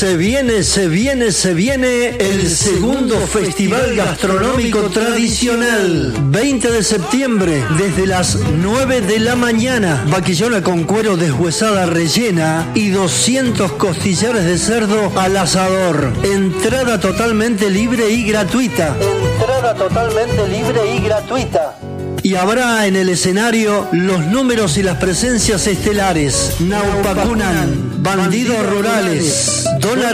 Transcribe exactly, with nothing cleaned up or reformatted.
Se viene, se viene, se viene el segundo Festival Gastronómico Tradicional. veinte de septiembre, desde las nueve de la mañana. Vaquillona con cuero deshuesada rellena y doscientos costillares de cerdo al asador. Entrada totalmente libre y gratuita. Entrada totalmente libre y gratuita. Y habrá en el escenario los números y las presencias estelares. Naupacunan, Bandidos Rurales, Dólar